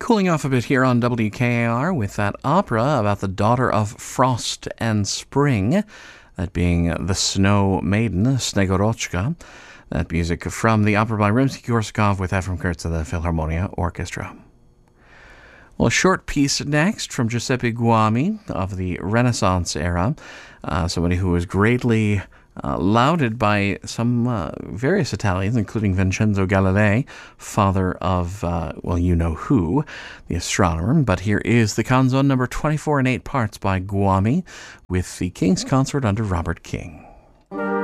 Cooling off a bit here on WKAR with that opera about the daughter of frost and spring, that being the Snow Maiden, Snegorochka. That music from the opera by Rimsky-Korsakov with Efrem Kurtz of the Philharmonia Orchestra. Well, a short piece next from Giuseppe Guami of the Renaissance era, somebody who was greatly lauded by some various Italians, including Vincenzo Galilei, father of, well, you know who, the astronomer. But here is the Canzone number 24 in 8 parts by Guami with the King's Consort under Robert King.